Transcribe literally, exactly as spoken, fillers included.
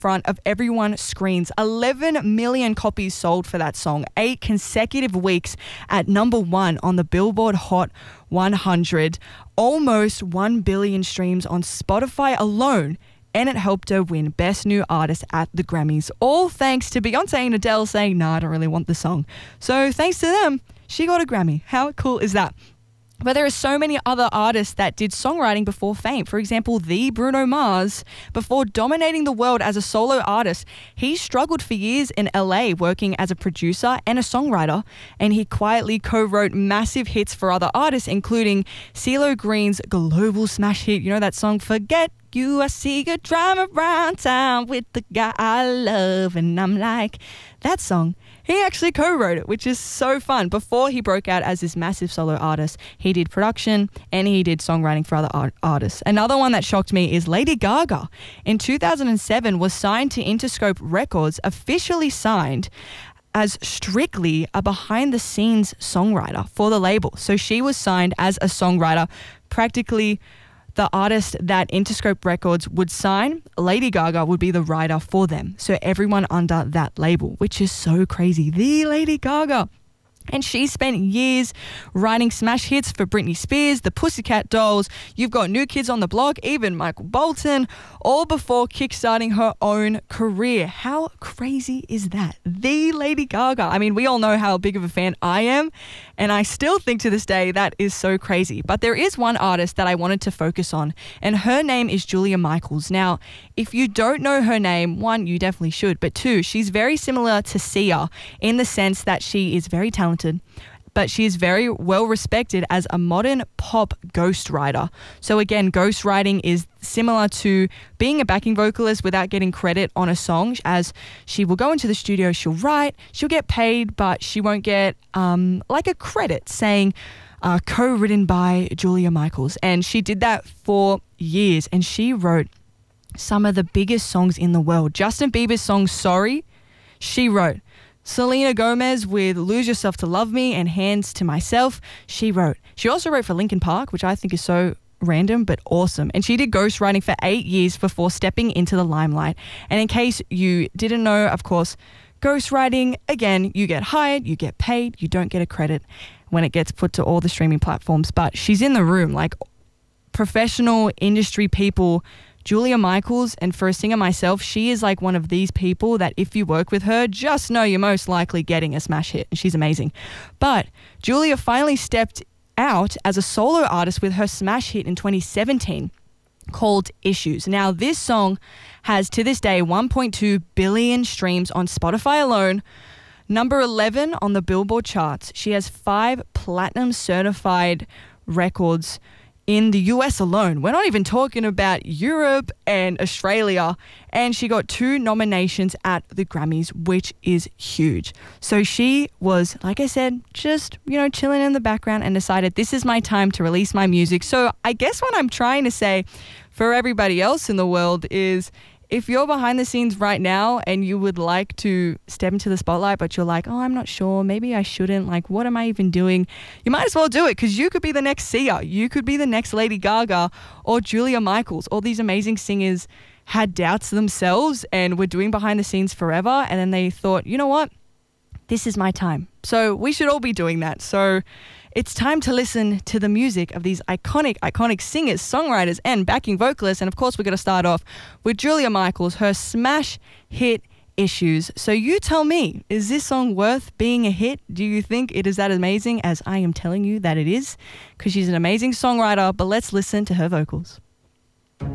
front of everyone's screens. eleven million copies sold for that song. Eight consecutive weeks at number one on the Billboard Hot one hundred. Almost one billion streams on Spotify alone. And it helped her win Best New Artist at the Grammys. All thanks to Beyonce and Adele saying, nah, I don't really want the song. So thanks to them, she got a Grammy. How cool is that? But there are so many other artists that did songwriting before fame. For example, the Bruno Mars, before dominating the world as a solo artist, he struggled for years in L A working as a producer and a songwriter, and he quietly co-wrote massive hits for other artists, including CeeLo Green's global smash hit, you know that song, Forget You, I See You Drive Around Town with the Guy I Love, and I'm like, that song. He actually co-wrote it, which is so fun. Before he broke out as this massive solo artist, he did production and he did songwriting for other art- artists. Another one that shocked me is Lady Gaga. In two thousand seven, was signed to Interscope Records, officially signed as strictly a behind-the-scenes songwriter for the label. So she was signed as a songwriter, practically the artist that Interscope Records would sign, Lady Gaga would be the writer for them. So everyone under that label, which is so crazy. The Lady Gaga. And she spent years writing smash hits for Britney Spears, the Pussycat Dolls, You've Got New Kids on the Block, even Michael Bolton, all before kickstarting her own career. How crazy is that? The Lady Gaga. I mean, we all know how big of a fan I am, and I still think to this day that is so crazy. But there is one artist that I wanted to focus on, and her name is Julia Michaels. Now, if you don't know her name, one, you definitely should, but two, she's very similar to Sia in the sense that she is very talented, but she is very well respected as a modern pop ghostwriter. So again, ghostwriting is similar to being a backing vocalist without getting credit on a song, as she will go into the studio, she'll write, she'll get paid, but she won't get um, like a credit saying uh, co-written by Julia Michaels. And she did that for years, and she wrote some of the biggest songs in the world. Justin Bieber's song Sorry, she wrote. Selena Gomez with Lose Yourself to Love Me and Hands to Myself, she wrote. She also wrote for Linkin Park, which I think is so random but awesome. And she did ghostwriting for eight years before stepping into the limelight. And in case you didn't know, of course, ghostwriting, again, you get hired, you get paid, you don't get a credit when it gets put to all the streaming platforms. But she's in the room, like professional industry people. Julia Michaels, and for a singer myself, she is like one of these people that if you work with her, just know you're most likely getting a smash hit, and she's amazing. But Julia finally stepped out as a solo artist with her smash hit in twenty seventeen called Issues. Now, this song has to this day one point two billion streams on Spotify alone, number eleven on the Billboard charts. She has five platinum certified records in the U S alone. We're not even talking about Europe and Australia. And she got two nominations at the Grammys, which is huge. So she was, like I said, just, you know, chilling in the background and decided this is my time to release my music. So I guess what I'm trying to say for everybody else in the world is, if you're behind the scenes right now and you would like to step into the spotlight, but you're like, oh, I'm not sure, maybe I shouldn't, like, what am I even doing? You might as well do it, because you could be the next Sia. You could be the next Lady Gaga or Julia Michaels. All these amazing singers had doubts themselves and were doing behind the scenes forever. And then they thought, you know what? This is my time. So we should all be doing that. So it's time to listen to the music of these iconic, iconic singers, songwriters, and backing vocalists. And of course, we're going to start off with Julia Michaels, her smash hit Issues. So you tell me, is this song worth being a hit? Do you think it is that amazing as I am telling you that it is? Because she's an amazing songwriter, but let's listen to her vocals.